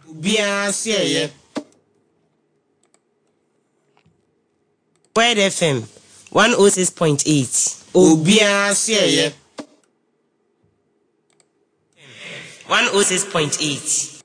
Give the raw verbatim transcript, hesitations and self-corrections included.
Bia siye. Word F M one oh six point eight. Obia siye. one oh six point eight.